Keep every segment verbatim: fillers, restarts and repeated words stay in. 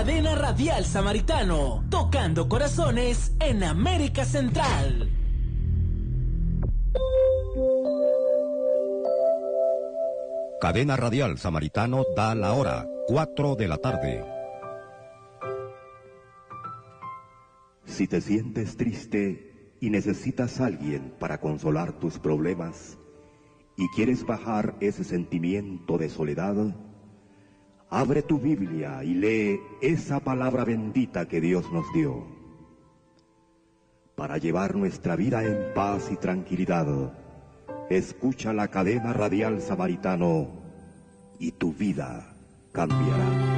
Cadena Radial Samaritano, tocando corazones en América Central. Cadena Radial Samaritano da la hora, cuatro de la tarde. Si te sientes triste y necesitas a alguien para consolar tus problemas y quieres bajar ese sentimiento de soledad, abre tu Biblia y lee esa palabra bendita que Dios nos dio. Para llevar nuestra vida en paz y tranquilidad, escucha la Cadena Radial Samaritano y tu vida cambiará.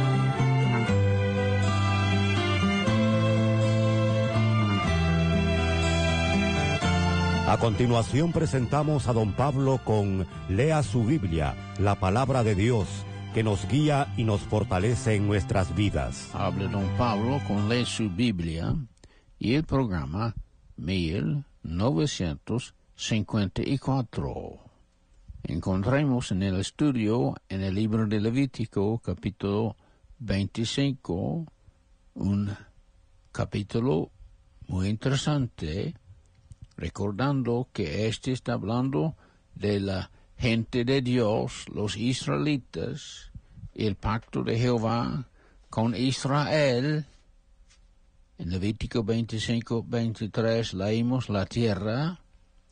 A continuación presentamos a don Pablo con Lea su Biblia, la palabra de Dios, que nos guía y nos fortalece en nuestras vidas. Habla don Pablo con Lea su Biblia y el programa mil novecientos cincuenta y cuatro. Encontramos en el estudio, en el libro de Levítico, capítulo veinticinco, un capítulo muy interesante, recordando que este está hablando de la gente de Dios, los israelitas, el pacto de Jehová con Israel. En Levítico veinticinco, veintitrés leímos: la tierra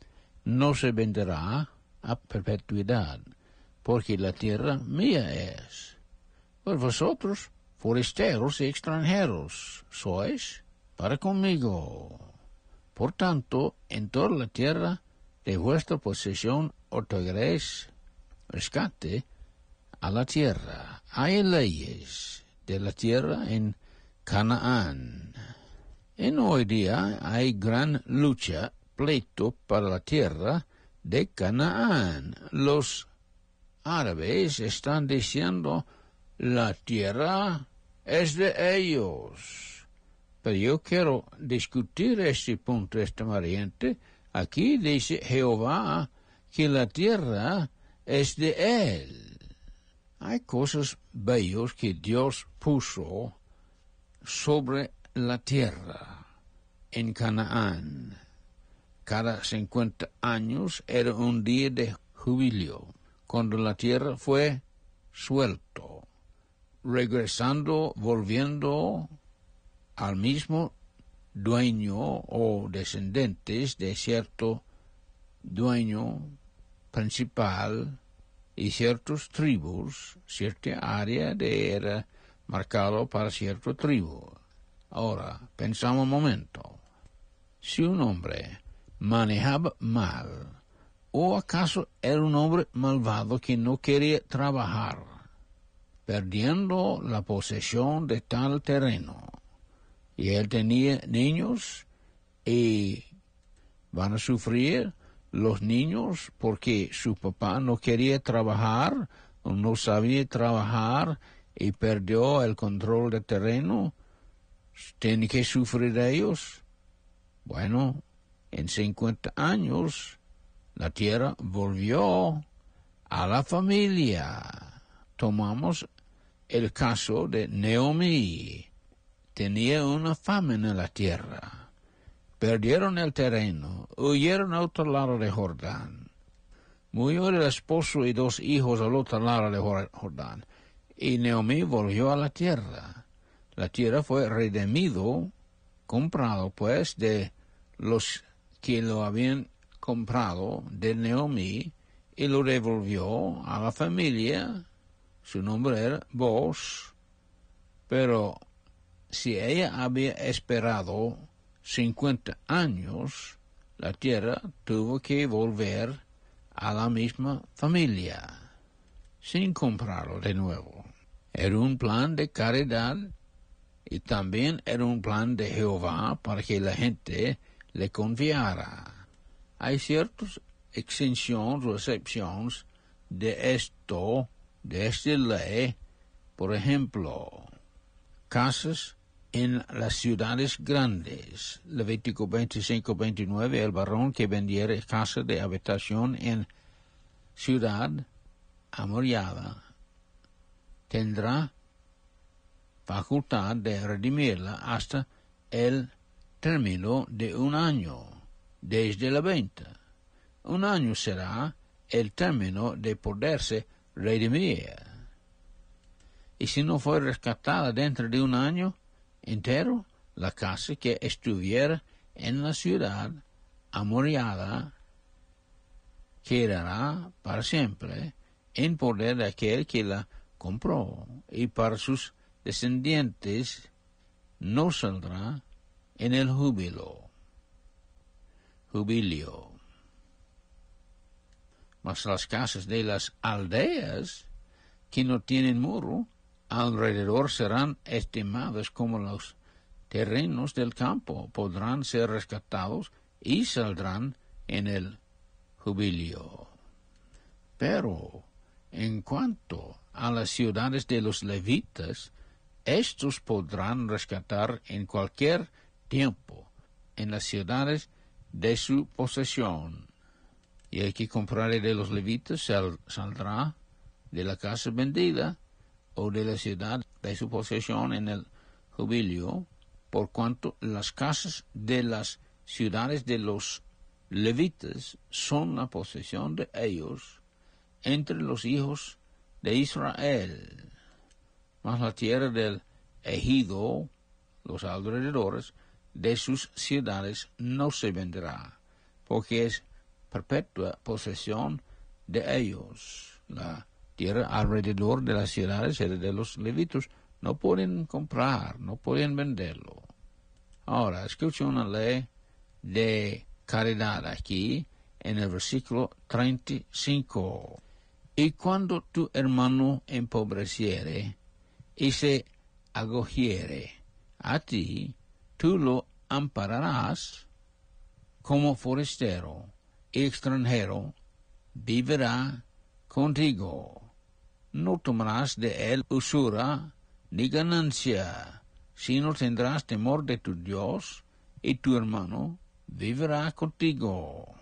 no se venderá a perpetuidad, porque la tierra mía es. Pues vosotros, forasteros y extranjeros, sois para conmigo. Por tanto, en toda la tierra de vuestra posesión otorgaréis rescate a la tierra. Hay leyes de la tierra en Canaán. En hoy día hay gran lucha, pleito para la tierra de Canaán. Los árabes están diciendo, la tierra es de ellos. Pero yo quiero discutir este punto, esta variante. Aquí dice Jehová que la tierra es de él. Hay cosas bellas que Dios puso sobre la tierra en Canaán. Cada cincuenta años era un día de jubileo, cuando la tierra fue suelto, regresando, volviendo al mismo dueño o descendientes de cierto dueño principal y ciertas tribus, cierta área de era marcado para cierta tribu. Ahora, pensamos un momento. Si un hombre manejaba mal, o acaso era un hombre malvado que no quería trabajar, perdiendo la posesión de tal terreno, y él tenía niños, y van a sufrir los niños porque su papá no quería trabajar, o no sabía trabajar, y perdió el control del terreno. ¿Tiene que sufrir ellos? Bueno, en cincuenta años, la tierra volvió a la familia. Tomamos el caso de Naomi. Tenía una famine en la tierra. Perdieron el terreno, huyeron al otro lado de Jordán. Murió el esposo y dos hijos al otro lado de Jordán. Y Naomi volvió a la tierra. La tierra fue redimido, comprado pues de los que lo habían comprado de Naomi, y lo devolvió a la familia. Su nombre era Boaz. Pero si ella había esperado cincuenta años, la tierra tuvo que volver a la misma familia, sin comprarlo de nuevo. Era un plan de caridad, y también era un plan de Jehová para que la gente le confiara. Hay ciertas exenciones o excepciones de esto, de esta ley. Por ejemplo, casas en las ciudades grandes. Levítico veinticinco, veintinueve, el varón que vendiere casa de habitación en ciudad amurallada tendrá facultad de redimirla hasta el término de un año desde la venta. Un año será el término de poderse redimir. Y si no fue rescatada dentro de un año entero, la casa que estuviera en la ciudad amurallada quedará para siempre en poder de aquel que la compró, y para sus descendientes no saldrá en el júbilo. Jubilio. Mas las casas de las aldeas que no tienen muro alrededor serán estimadas como los terrenos del campo, podrán ser rescatados y saldrán en el jubilio. Pero en cuanto a las ciudades de los levitas, estos podrán rescatar en cualquier tiempo en las ciudades de su posesión. Y el que comprare de los levitas sal, saldrá de la casa vendida o de la ciudad de su posesión en el jubilio, por cuanto las casas de las ciudades de los levitas son la posesión de ellos entre los hijos de Israel. Mas la tierra del ejido, los alrededores de sus ciudades, no se venderá, porque es perpetua posesión de ellos. La tierra alrededor de las ciudades de los levitas no pueden comprar, no pueden venderlo. Ahora, escucha una ley de caridad aquí en el versículo treinta y cinco. Y cuando tu hermano empobreciere y se acogiere a ti, tú lo ampararás como forastero y extranjero, vivirá contigo. No tomarás de él usura ni ganancia, sino tendrás temor de tu Dios, y tu hermano vivirá contigo.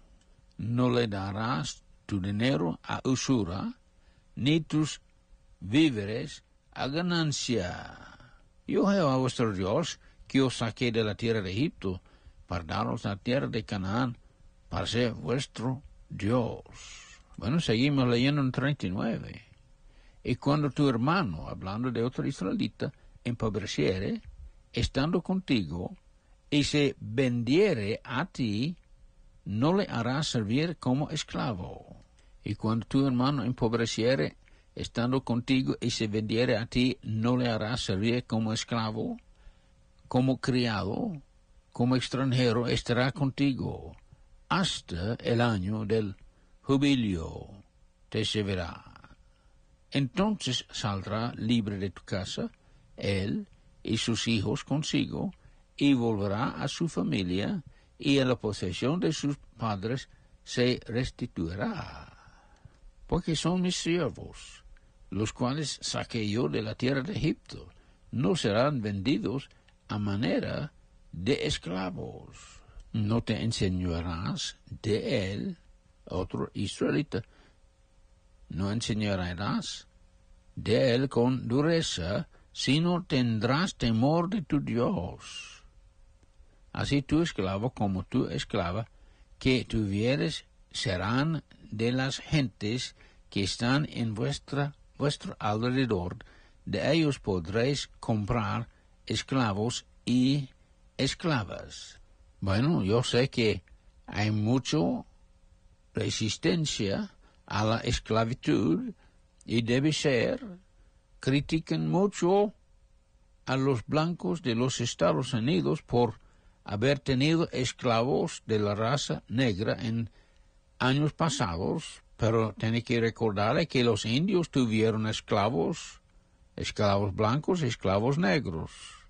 No le darás tu dinero a usura, ni tus víveres a ganancia. Yo Jehová vuestro Dios, que os saqué de la tierra de Egipto, para daros la tierra de Canaán, para ser vuestro Dios. Bueno, seguimos leyendo en treinta y nueve. Y cuando tu hermano, hablando de otro israelita, empobreciere, estando contigo, y se vendiere a ti, no le harás servir como esclavo. Y cuando tu hermano empobreciere, estando contigo, y se vendiere a ti, no le harás servir como esclavo, como criado, como extranjero, estará contigo, hasta el año del jubilio te servirá. Entonces saldrá libre de tu casa, él y sus hijos consigo, y volverá a su familia, y a la posesión de sus padres se restituirá. Porque son mis siervos, los cuales saqué yo de la tierra de Egipto, no serán vendidos a manera de esclavos. No te enseñarás de él, otro israelita, no enseñarás de él con dureza, sino tendrás temor de tu Dios. Así tu esclavo como tu esclava que tuvieres serán de las gentes que están en vuestra, vuestro alrededor. De ellos podréis comprar esclavos y esclavas. Bueno, yo sé que hay mucha resistencia a la esclavitud y debe ser, critican mucho a los blancos de los Estados Unidos por haber tenido esclavos de la raza negra en años pasados, pero tiene que recordar que los indios tuvieron esclavos, esclavos blancos y esclavos negros,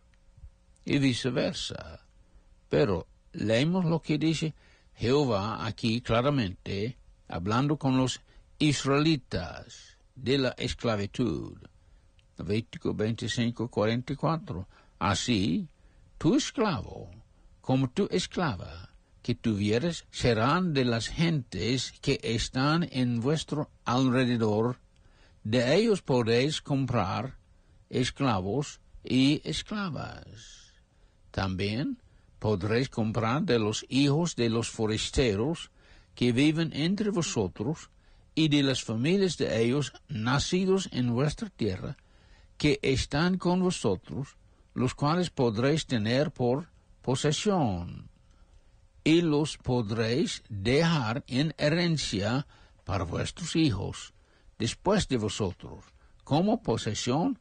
y viceversa. Pero leemos lo que dice Jehová aquí claramente, hablando con los israelitas de la esclavitud. Levítico veinticinco, cuarenta y cuatro. Así, tu esclavo, como tu esclava, que tuvieres, serán de las gentes que están en vuestro alrededor. De ellos podéis comprar esclavos y esclavas. También podréis comprar de los hijos de los forasteros que viven entre vosotros y de las familias de ellos nacidos en vuestra tierra, que están con vosotros, los cuales podréis tener por posesión, y los podréis dejar en herencia para vuestros hijos, después de vosotros, como posesión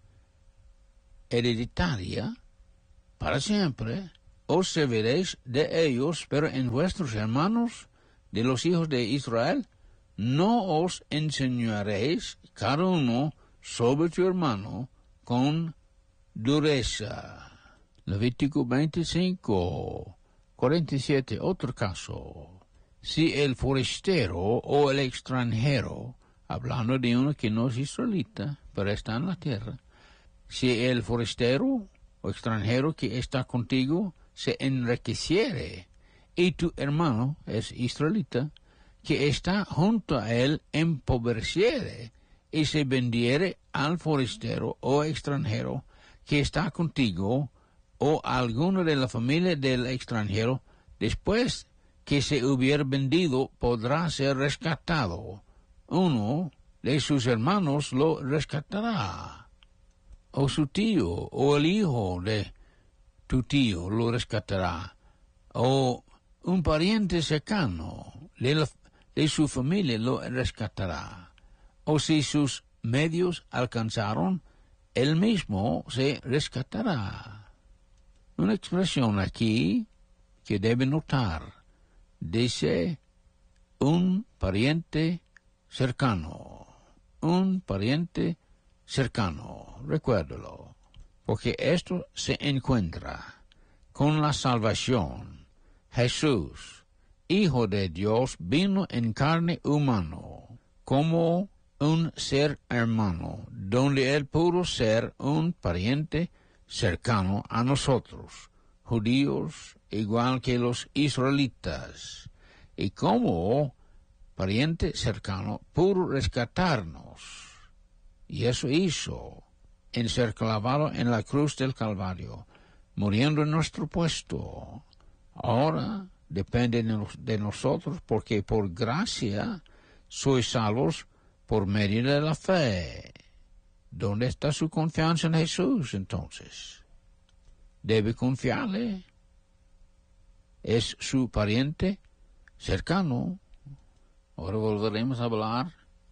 hereditaria para siempre. Os serviréis de ellos, pero en vuestros hermanos, de los hijos de Israel, no os enseñaréis cada uno sobre tu hermano con dureza. Levítico veinticinco, cuarenta y siete, otro caso. Si el forastero o el extranjero, hablando de uno que no es israelita, pero está en la tierra, si el forastero o extranjero que está contigo se enriqueciere, y tu hermano es israelita, que está junto a él empobreciere, y se vendiere al forastero o extranjero que está contigo, o a alguno de la familia del extranjero, después que se hubiere vendido, podrá ser rescatado. Uno de sus hermanos lo rescatará, o su tío, o el hijo de tu tío lo rescatará, o un pariente cercano de, la, de su familia lo rescatará, o si sus medios alcanzaron, él mismo se rescatará. Una expresión aquí que debe notar, dice un pariente cercano, un pariente cercano, recuérdalo, porque esto se encuentra con la salvación. Jesús, Hijo de Dios, vino en carne humano, como un ser hermano, donde él pudo ser un pariente cercano a nosotros, judíos, igual que los israelitas, y como pariente cercano pudo rescatarnos, y eso hizo en ser clavado en la cruz del Calvario, muriendo en nuestro puesto. Ahora depende de, nos, de nosotros, porque por gracia sois salvos por medio de la fe. ¿Dónde está su confianza en Jesús, entonces? Debe confiarle. Es su pariente cercano. Ahora volveremos a hablar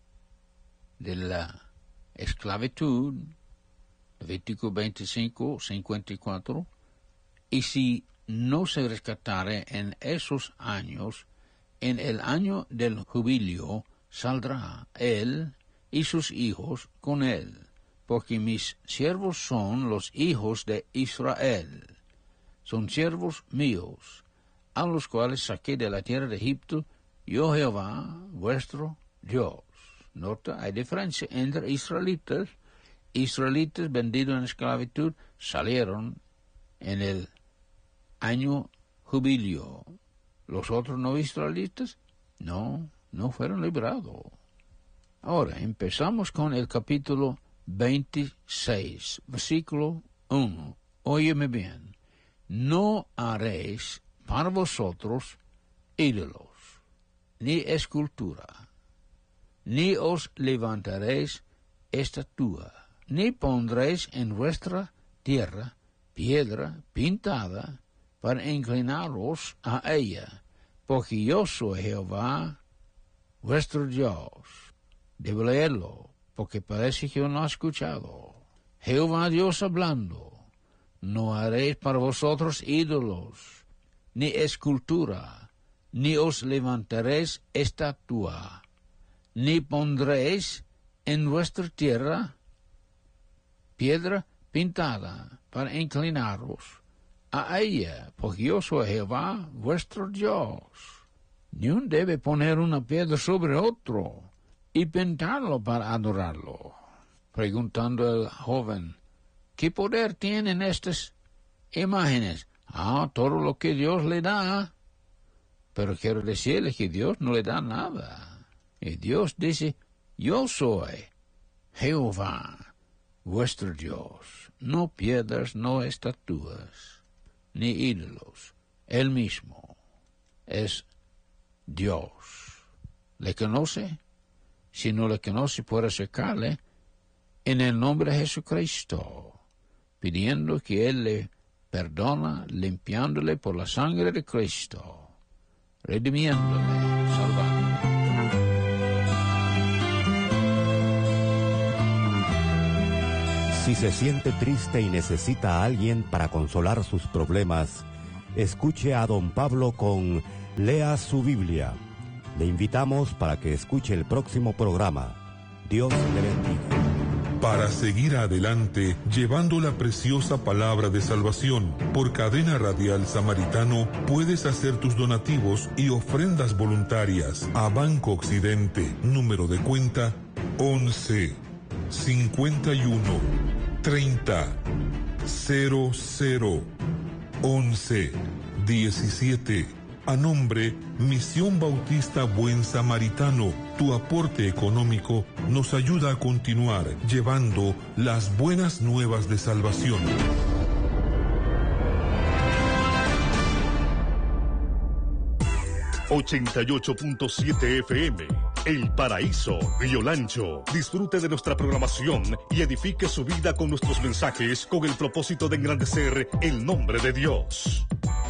de la esclavitud, Levítico veinticinco, cincuenta y cuatro, y si no se rescatare en esos años, en el año del jubileo saldrá él y sus hijos con él, porque mis siervos son los hijos de Israel, son siervos míos, a los cuales saqué de la tierra de Egipto, yo Jehová, vuestro Dios. Nota, hay diferencia entre israelitas. Israelitas vendidos en esclavitud salieron en el año jubileo. Los otros no israelitas, no, no fueron librados. Ahora, empezamos con el capítulo veintiséis, versículo uno. Óyeme bien. No haréis para vosotros ídolos, ni escultura, ni os levantaréis estatua, ni pondréis en vuestra tierra piedra pintada para inclinaros a ella, porque yo soy Jehová, vuestro Dios. Debo leerlo, porque parece que no ha escuchado. Jehová Dios hablando, no haréis para vosotros ídolos, ni escultura, ni os levantaréis estatua, ni pondréis en vuestra tierra piedra pintada para inclinaros a ella, porque yo soy Jehová vuestro Dios. Ni un debe poner una piedra sobre otro y pintarlo para adorarlo. Preguntando al joven, ¿qué poder tienen estas imágenes? Ah, todo lo que Dios le da. Pero quiero decirle que Dios no le da nada. Y Dios dice, yo soy Jehová, vuestro Dios. No piedras, no estatuas, ni ídolos. Él mismo es Dios. ¿Le conoce? Si no le conoce, puede acercarle en el nombre de Jesucristo, pidiendo que Él le perdona, limpiándole por la sangre de Cristo, redimiéndole, salvándole. Si se siente triste y necesita a alguien para consolar sus problemas, escuche a don Pablo con Lea su Biblia. Le invitamos para que escuche el próximo programa. Dios le bendiga. Para seguir adelante, llevando la preciosa palabra de salvación por Cadena Radial Samaritano, puedes hacer tus donativos y ofrendas voluntarias a Banco Occidente, número de cuenta once, cincuenta y uno, treinta, cero cero, once, diecisiete. A nombre Misión Bautista Buen Samaritano, tu aporte económico nos ayuda a continuar llevando las buenas nuevas de salvación. ochenta y ocho punto siete F M, El Paraíso, Río Lancho. Disfrute de nuestra programación y edifique su vida con nuestros mensajes con el propósito de engrandecer el nombre de Dios.